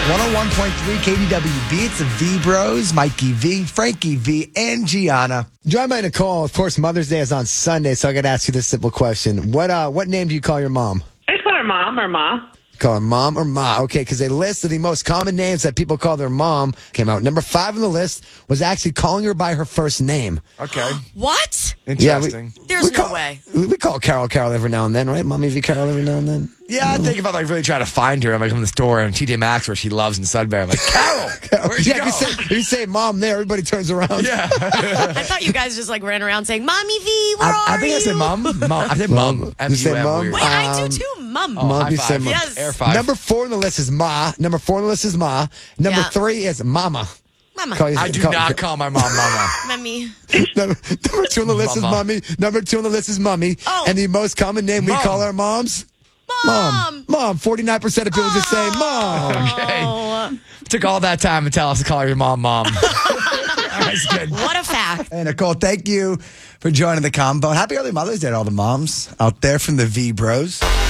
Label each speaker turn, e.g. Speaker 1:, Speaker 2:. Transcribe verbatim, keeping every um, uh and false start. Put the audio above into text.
Speaker 1: one oh one point three K D W B. It's the V Bros, Mikey V, Frankie V, and Gianna.
Speaker 2: Joined by Nicole. Of course, Mother's Day is on Sunday, so I got to ask you this simple question. What uh, what name do you call your mom?
Speaker 3: I call her mom or ma.
Speaker 2: Call her mom or ma. Okay, because a list of the most common names that people call their mom came out. Number five on the list was actually calling her by her first name.
Speaker 4: Okay.
Speaker 5: What?
Speaker 4: Interesting.
Speaker 2: Yeah,
Speaker 5: There's no
Speaker 2: call,
Speaker 5: way.
Speaker 2: We, we call Carol Carol every now and then, right? Mommy V Carol every now and then.
Speaker 4: Yeah, I think about like really trying to find her. I'm like, I'm in the store and T J Maxx where she loves in Sudbury. I'm like, Carol, where'd you
Speaker 2: yeah,
Speaker 4: go?
Speaker 2: if you, say, if you say mom there, everybody turns around.
Speaker 4: Yeah.
Speaker 5: I thought you guys just like ran around saying, Mommy V, where
Speaker 4: I,
Speaker 5: are
Speaker 4: I think
Speaker 5: you?
Speaker 4: I said mom. Mom. I said
Speaker 2: Mom.
Speaker 4: mum.
Speaker 2: You say
Speaker 4: M U M,
Speaker 2: mum?
Speaker 4: weird.
Speaker 5: Wait, I
Speaker 2: Um,
Speaker 5: do too, Mum.
Speaker 4: Oh,
Speaker 2: Mom,
Speaker 4: high
Speaker 2: you say
Speaker 4: five.
Speaker 2: mom.
Speaker 5: Yes.
Speaker 4: Air five.
Speaker 2: Number four on the list is ma. Number four on the list is ma. Number
Speaker 5: Yeah.
Speaker 2: three is mama.
Speaker 5: Mama.
Speaker 2: Call you-
Speaker 4: I do
Speaker 2: call-
Speaker 4: not call my mom mama.
Speaker 5: Mommy.
Speaker 2: Number, number two on the list is
Speaker 4: Mama.
Speaker 2: mommy. Number two on the list is mummy.
Speaker 5: Oh.
Speaker 2: And the most common name we
Speaker 4: Mom.
Speaker 2: call our moms?
Speaker 5: Mom.
Speaker 2: Mom. forty-nine percent of people just say mom.
Speaker 4: Okay.
Speaker 5: Oh,
Speaker 4: Took all that time to tell us to call your mom mom. That's good.
Speaker 5: what a fact.
Speaker 1: Hey, Nicole, thank you for joining the combo. Happy early Mother's Day to all the moms out there from the V Bros.